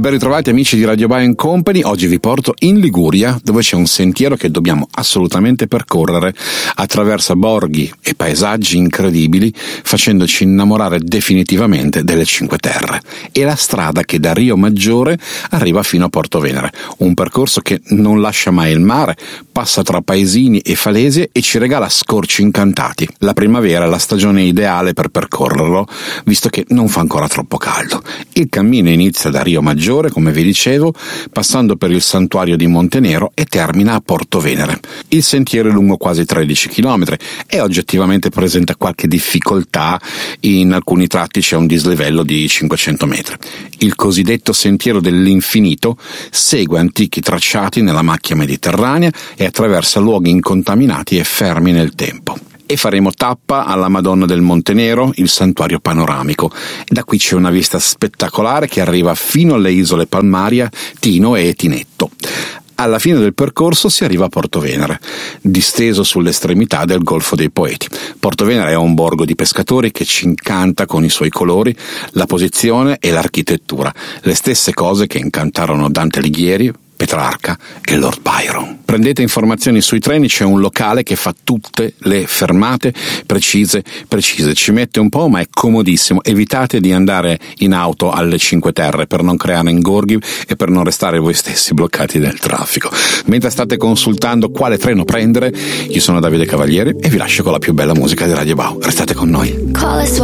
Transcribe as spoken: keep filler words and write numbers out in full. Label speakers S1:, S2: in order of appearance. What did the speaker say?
S1: ben ritrovati amici di Radio Bau and Company. Oggi vi porto in Liguria, dove c'è un sentiero che dobbiamo assolutamente percorrere. Attraversa borghi e paesaggi incredibili, facendoci innamorare definitivamente delle Cinque Terre. È la strada che da Rio Maggiore arriva fino a Porto Venere, un percorso che non lascia mai il mare, passa tra paesini e falesie e ci regala scorci incantati. La primavera è la stagione ideale per percorrerlo, visto che non fa ancora troppo caldo. Il cammino inizia da Rio Maggiore, come vi dicevo, passando per il santuario di Montenero e termina a Porto Venere. Il sentiero è lungo quasi tredici chilometri e oggettivamente presenta qualche difficoltà, in alcuni tratti c'è un dislivello di cinquecento metri. Il cosiddetto sentiero dell'infinito segue antichi tracciati nella macchia mediterranea e attraversa luoghi incontaminati e fermi nel tempo. E faremo tappa alla Madonna del Montenero, il santuario panoramico. E da qui c'è una vista spettacolare che arriva fino alle isole Palmaria, Tino e Tinetto. Alla fine del percorso si arriva a Porto Venere, disteso sull'estremità del Golfo dei Poeti. Porto Venere è un borgo di pescatori che ci incanta con i suoi colori, la posizione e l'architettura, le stesse cose che incantarono Dante Alighieri, Petrarca e Lord Byron. Prendete informazioni sui treni, c'è un locale che fa tutte le fermate precise, precise. Ci mette un po', ma è comodissimo. Evitate di andare in auto alle Cinque Terre per non creare ingorghi e per non restare voi stessi bloccati nel traffico. Mentre state consultando quale treno prendere, io sono Davide Cavalieri e vi lascio con la più bella musica di Radio Bau. Restate con noi.